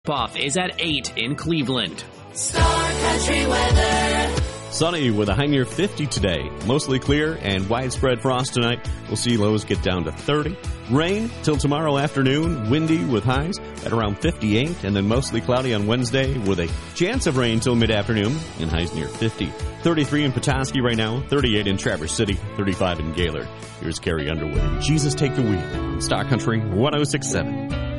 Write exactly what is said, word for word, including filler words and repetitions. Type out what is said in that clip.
Off is at eight in Cleveland. Star Country weather. Sunny with a high near fifty today. Mostly clear and widespread frost tonight. We'll see lows get down to thirty. Rain till tomorrow afternoon. Windy with highs at around fifty-eight. And then mostly cloudy on Wednesday with a chance of rain till mid-afternoon and highs near fifty. thirty-three in Petoskey right now. thirty-eight in Traverse City. thirty-five in Gaylord. Here's Carrie Underwood. Jesus Take the Wheel on Star Country one oh six point seven.